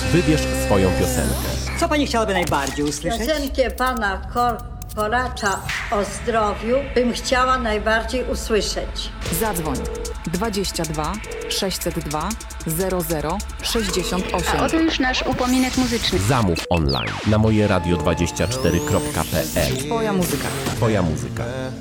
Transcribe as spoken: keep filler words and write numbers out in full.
Wybierz swoją piosenkę. Co pani chciałaby najbardziej usłyszeć? Piosenkę pana Kor- Koracza o zdrowiu bym chciała najbardziej usłyszeć. Zadzwoń dwadzieścia dwa sześćset dwa zero zero sześćdziesiąt osiem. A oto już nasz upominek muzyczny. Zamów online na moje radio dwadzieścia cztery kropka p l. Twoja muzyka. Twoja muzyka.